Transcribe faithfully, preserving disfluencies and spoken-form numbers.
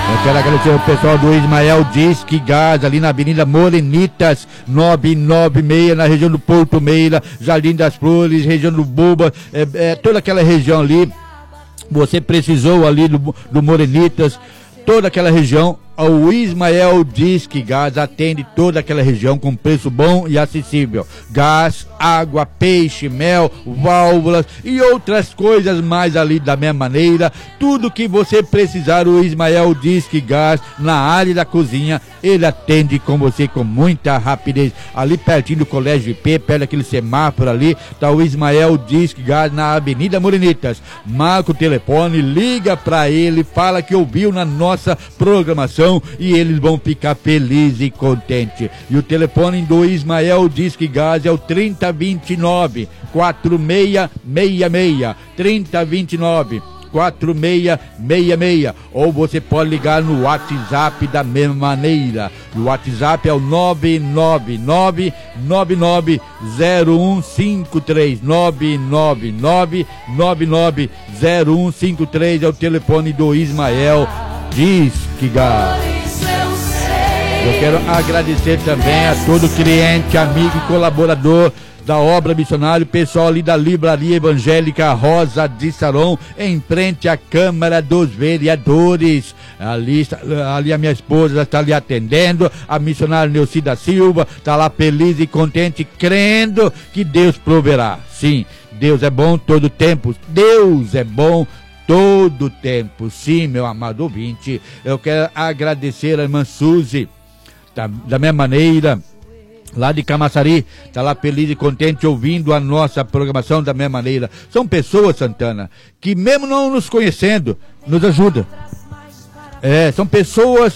Eu quero agradecer o pessoal do Ismael Disque Gás, ali na Avenida Morenitas, nove nove seis, na região do Porto Meira, Jardim das Flores, região do Buba, é, é, toda aquela região ali. Você precisou ali do, do Morenitas, toda aquela região. O Ismael Disque Gás atende toda aquela região com preço bom e acessível. Gás, água, peixe, mel, válvulas e outras coisas mais ali da mesma maneira. Tudo que você precisar, o Ismael Disque Gás na área da cozinha, ele atende com você com muita rapidez. Ali pertinho do Colégio I P, perto daquele semáforo ali, tá o Ismael Disque Gás na Avenida Morenitas. Marca o telefone, liga pra ele, fala que ouviu na nossa programação e eles vão ficar felizes e contentes. E o telefone do Ismael Disque Gás é o trinta vinte e nove, quarenta e seis sessenta e seis, trinta vinte e nove, quarenta e seis sessenta e seis, ou você pode ligar no WhatsApp da mesma maneira. O WhatsApp é o nove nove nove, nove nove zero um cinco três, nove nove nove, nove nove zero um cinco três, é o telefone do Ismael Disque Gás. Eu quero agradecer também a todo cliente, amigo e colaborador da obra missionária, pessoal ali da Livraria Evangélica Rosa de Saron, em frente à Câmara dos Vereadores. Ali, ali a minha esposa está ali atendendo, a missionária Neucida Silva está lá feliz e contente, crendo que Deus proverá. Sim, Deus é bom todo tempo, Deus é bom todo tempo. Sim, meu amado ouvinte, eu quero agradecer a irmã Suzy, da, da mesma maneira, lá de Camaçari, tá lá feliz e contente ouvindo a nossa programação da mesma maneira. São pessoas, Santana, que mesmo não nos conhecendo, nos ajudam. É, são pessoas